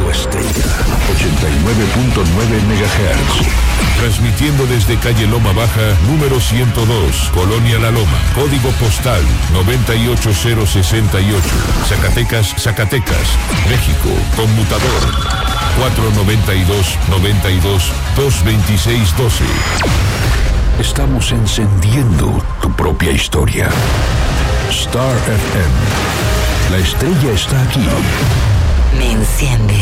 tu estrella. 89.9 MHz. Transmitiendo desde calle Loma Baja, número 102, Colonia La Loma. Código postal 98068. Zacatecas, Zacatecas, México. Conmutador 492-92-226-12. Estamos encendiendo tu propia historia. Star FM. La estrella está aquí. Me enciende.